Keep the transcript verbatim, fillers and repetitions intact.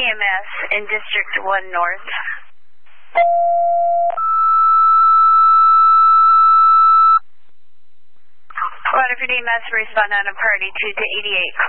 M S in District one North. Waterford E M S, respond on a party two to eighty-eight.